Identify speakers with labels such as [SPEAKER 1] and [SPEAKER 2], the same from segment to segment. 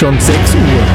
[SPEAKER 1] schon 6 Uhr.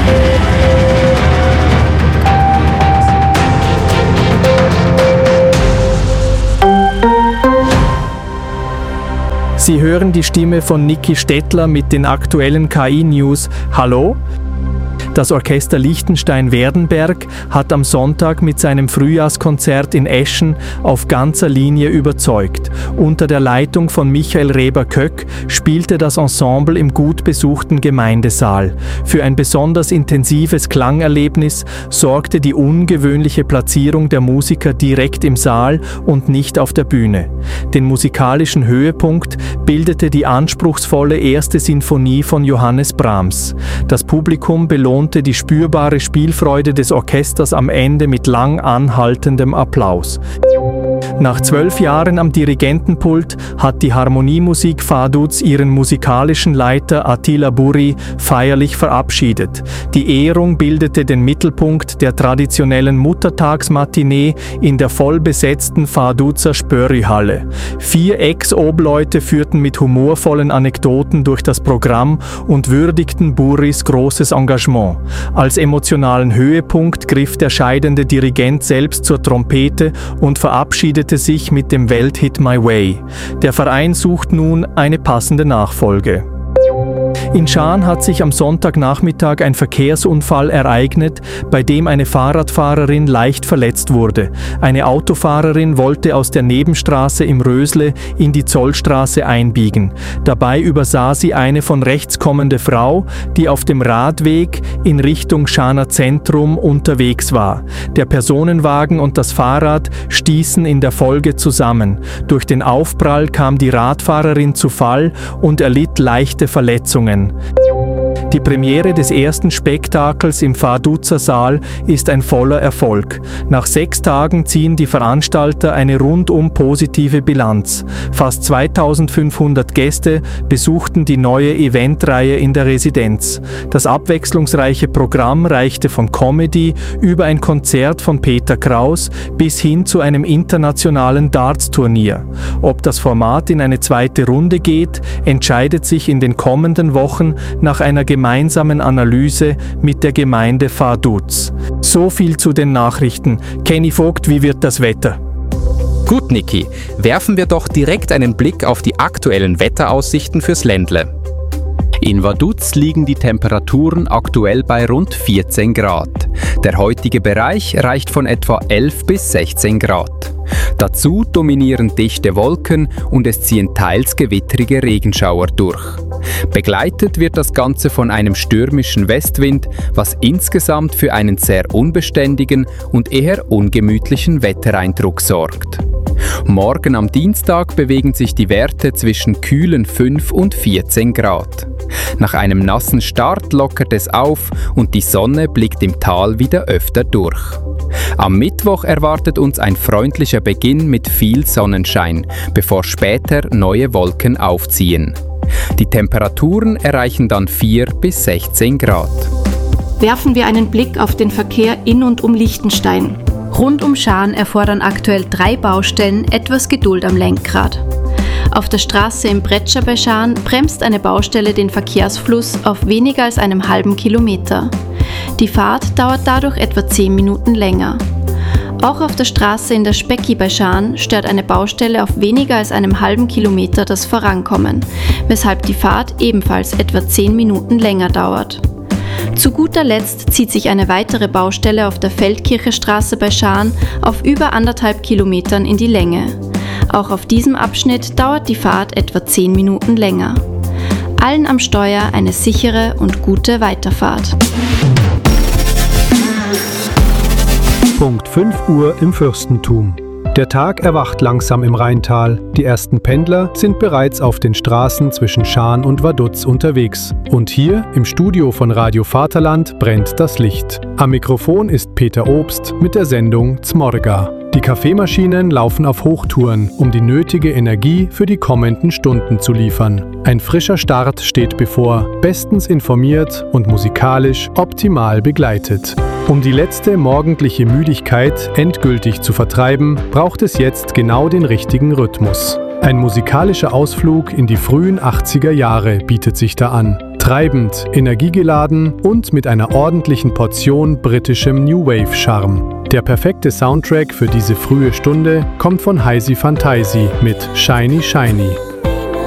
[SPEAKER 1] Sie hören die Stimme von Niki Stettler mit den aktuellen KI-News. Hallo? Das Orchester Liechtenstein-Werdenberg hat am Sonntag mit seinem Frühjahrskonzert in Eschen auf ganzer Linie überzeugt. Unter der Leitung von Michael Reber-Köck spielte das Ensemble im gut besuchten Gemeindesaal. Für ein besonders intensives Klangerlebnis sorgte die ungewöhnliche Platzierung der Musiker direkt im Saal und nicht auf der Bühne. Den musikalischen Höhepunkt bildete die anspruchsvolle erste Sinfonie von Johannes Brahms. Das Publikum belohnte die spürbare Spielfreude des Orchesters am Ende mit lang anhaltendem Applaus. Nach 12 Jahren am Dirigentenpult hat die Harmoniemusik Vaduz ihren musikalischen Leiter Attila Burri feierlich verabschiedet. Die Ehrung bildete den Mittelpunkt der traditionellen Muttertagsmatinee in der vollbesetzten Vaduzer Spöri-Halle. 4 Ex-Obleute führten mit humorvollen Anekdoten durch das Programm und würdigten Burris großes Engagement. Als emotionalen Höhepunkt griff der scheidende Dirigent selbst zur Trompete und verabschiedete sich mit dem Welthit My Way. Der Verein sucht nun eine passende Nachfolge. In Schaan hat sich am Sonntagnachmittag ein Verkehrsunfall ereignet, bei dem eine Fahrradfahrerin leicht verletzt wurde. Eine Autofahrerin wollte aus der Nebenstraße im Rösle in die Zollstraße einbiegen. Dabei übersah sie eine von rechts kommende Frau, die auf dem Radweg in Richtung Schaaner Zentrum unterwegs war. Der Personenwagen und das Fahrrad stießen in der Folge zusammen. Durch den Aufprall kam die Radfahrerin zu Fall und erlitt leichte Verletzungen. Die Premiere des ersten Spektakels im Vaduzer Saal ist ein voller Erfolg. Nach 6 Tagen ziehen die Veranstalter eine rundum positive Bilanz. Fast 2500 Gäste besuchten die neue Eventreihe in der Residenz. Das abwechslungsreiche Programm reichte von Comedy über ein Konzert von Peter Kraus bis hin zu einem internationalen Darts-Turnier. Ob das Format in eine zweite Runde geht, entscheidet sich in den kommenden Wochen nach einer gemeinsamen Analyse mit der Gemeinde Vaduz. So viel zu den Nachrichten. Kenny Vogt, wie wird das Wetter?
[SPEAKER 2] Gut, Niki, werfen wir doch direkt einen Blick auf die aktuellen Wetteraussichten fürs Ländle. In Vaduz liegen die Temperaturen aktuell bei rund 14 Grad. Der heutige Bereich reicht von etwa 11 bis 16 Grad. Dazu dominieren dichte Wolken und es ziehen teils gewittrige Regenschauer durch. Begleitet wird das Ganze von einem stürmischen Westwind, was insgesamt für einen sehr unbeständigen und eher ungemütlichen Wettereindruck sorgt. Morgen am Dienstag bewegen sich die Werte zwischen kühlen 5 und 14 Grad. Nach einem nassen Start lockert es auf und die Sonne blickt im Tal wieder öfter durch. Am Mittwoch erwartet uns ein freundlicher Beginn mit viel Sonnenschein, bevor später neue Wolken aufziehen. Die Temperaturen erreichen dann 4 bis 16 Grad.
[SPEAKER 3] Werfen wir einen Blick auf den Verkehr in und um Liechtenstein. Rund um Schaan erfordern aktuell 3 Baustellen etwas Geduld am Lenkrad. Auf der Straße im Bretscher bei Schaan bremst eine Baustelle den Verkehrsfluss auf weniger als einem halben Kilometer. Die Fahrt dauert dadurch etwa 10 Minuten länger. Auch auf der Straße in der Specki bei Schaan stört eine Baustelle auf weniger als einem halben Kilometer das Vorankommen, weshalb die Fahrt ebenfalls etwa 10 Minuten länger dauert. Zu guter Letzt zieht sich eine weitere Baustelle auf der Feldkircherstraße bei Schaan auf über 1,5 Kilometern in die Länge. Auch auf diesem Abschnitt dauert die Fahrt etwa 10 Minuten länger. Allen am Steuer eine sichere und gute Weiterfahrt.
[SPEAKER 4] Punkt 5 Uhr im Fürstentum. Der Tag erwacht langsam im Rheintal. Die ersten Pendler sind bereits auf den Straßen zwischen Schaan und Vaduz unterwegs. Und hier im Studio von Radio Vaterland brennt das Licht. Am Mikrofon ist Peter Obst mit der Sendung Zmorga. Die Kaffeemaschinen laufen auf Hochtouren, um die nötige Energie für die kommenden Stunden zu liefern. Ein frischer Start steht bevor, bestens informiert und musikalisch optimal begleitet. Um die letzte morgendliche Müdigkeit endgültig zu vertreiben, braucht es jetzt genau den richtigen Rhythmus. Ein musikalischer Ausflug in die frühen 80er Jahre bietet sich da an. Treibend, energiegeladen und mit einer ordentlichen Portion britischem New Wave-Charme. Der perfekte Soundtrack für diese frühe Stunde kommt von Heisi Fantaisi mit Shiny Shiny.